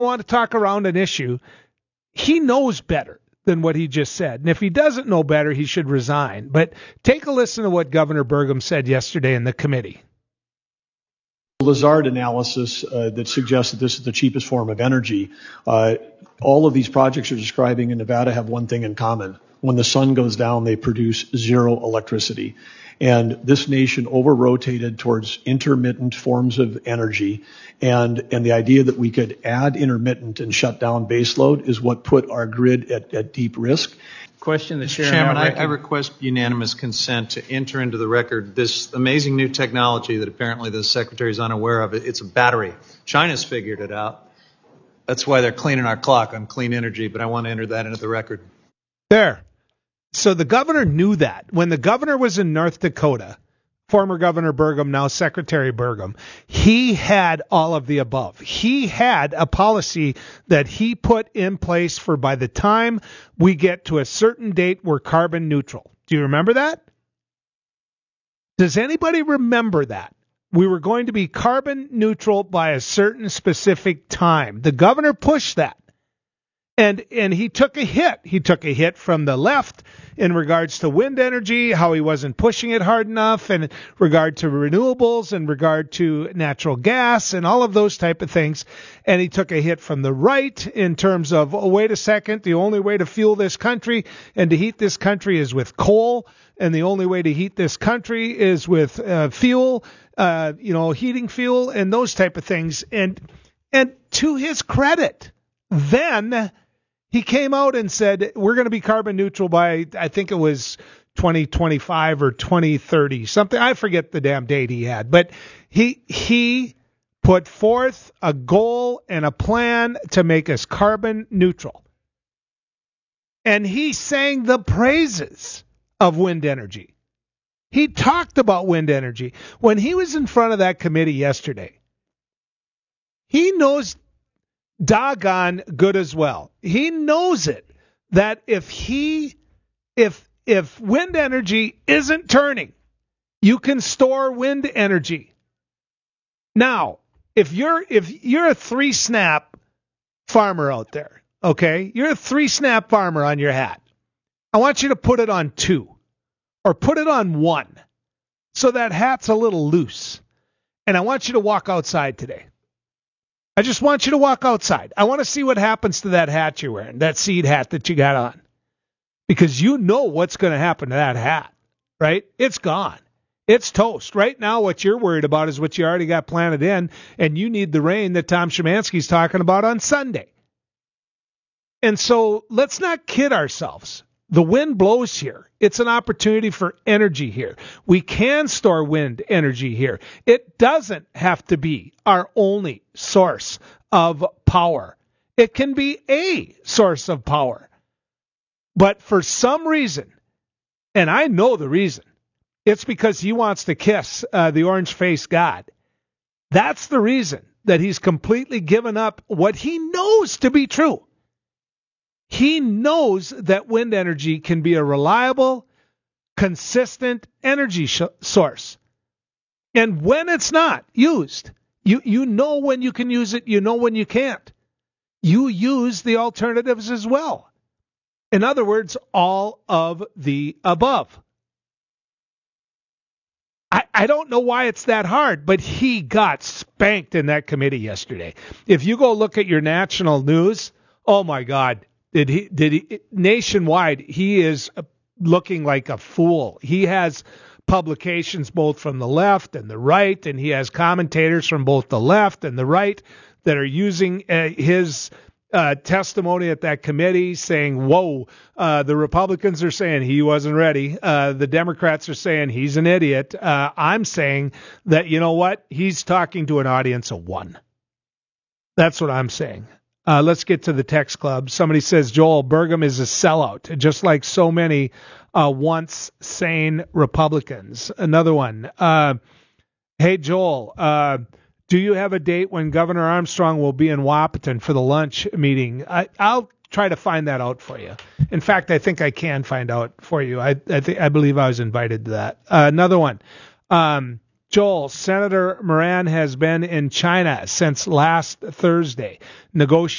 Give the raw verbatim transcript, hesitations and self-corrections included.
want to talk around an issue, he knows better than what he just said. And if he doesn't know better, he should resign. But take a listen to what Governor Burgum said yesterday in the committee. Lazard analysis uh, that suggests that this is the cheapest form of energy. Uh, all of these projects you're describing in Nevada have one thing in common. When the sun goes down, they produce zero electricity. And this nation over-rotated towards intermittent forms of energy. And, and the idea that we could add intermittent and shut down baseload is what put our grid at, at deep risk. Question the chair. Chairman, I, I request unanimous consent to enter into the record this amazing new technology that apparently the Secretary is unaware of. It's a battery. China's figured it out. That's why they're cleaning our clock on clean energy, but I want to enter that into the record. There. So the governor knew that. When the governor was in North Dakota, former Governor Burgum, now Secretary Burgum, he had all of the above. He had a policy that he put in place for by the time we get to a certain date, we're carbon neutral. Do you remember that? Does anybody remember that? We were going to be carbon neutral by a certain specific time. The governor pushed that. And and he took a hit. He took a hit from the left in regards to wind energy, how he wasn't pushing it hard enough, and in regard to renewables, in regard to natural gas, and all of those type of things. And he took a hit from the right in terms of, oh, wait a second, the only way to fuel this country and to heat this country is with coal, and the only way to heat this country is with uh, fuel, uh, you know, heating fuel, and those type of things. And and to his credit, then he came out and said, we're going to be carbon neutral by, I think it was twenty twenty-five or twenty thirty, something. I forget the damn date he had. But he he put forth a goal and a plan to make us carbon neutral. And he sang the praises of wind energy. He talked about wind energy. When he was in front of that committee yesterday, he knows doggone good as well. He knows it that if he if if wind energy isn't turning, you can store wind energy. Now, if you're if you're a three snap farmer out there, okay? You're a three snap farmer on your hat. I want you to put it on two or put it on one so that hat's a little loose. And I want you to walk outside today. I just want you to walk outside. I want to see what happens to that hat you're wearing, that seed hat that you got on. Because you know what's going to happen to that hat, right? It's gone. It's toast. Right now, what you're worried about is what you already got planted in, and you need the rain that Tom Szymanski's talking about on Sunday. And so let's not kid ourselves. The wind blows here. It's an opportunity for energy here. We can store wind energy here. It doesn't have to be our only source of power. It can be a source of power. But for some reason, and I know the reason, it's because he wants to kiss uh, the orange-faced God. That's the reason that he's completely given up what he knows to be true. He knows that wind energy can be a reliable, consistent energy sh- source. And when it's not used, you, you know when you can use it, you know when you can't. You use the alternatives as well. In other words, all of the above. I, I don't know why it's that hard, but he got spanked in that committee yesterday. If you go look at your national news, oh my God. Did he, did he, nationwide, he is looking like a fool. He has publications both from the left and the right, and he has commentators from both the left and the right that are using uh, his uh, testimony at that committee saying, whoa, uh, the Republicans are saying he wasn't ready. Uh, the Democrats are saying he's an idiot. Uh, I'm saying that, you know what? He's talking to an audience of one. That's what I'm saying. Uh, let's get to the text club. Somebody says Joel Burgum is a sellout, just like so many uh, once sane Republicans. Another one. Uh, hey, Joel, uh, do you have a date when Governor Armstrong will be in Wahpeton for the lunch meeting? I, I'll try to find that out for you. In fact, I think I can find out for you. I I, th- I believe I was invited to that. Uh, another one. Um, Joel, Senator Moran has been in China since last Thursday, negotiating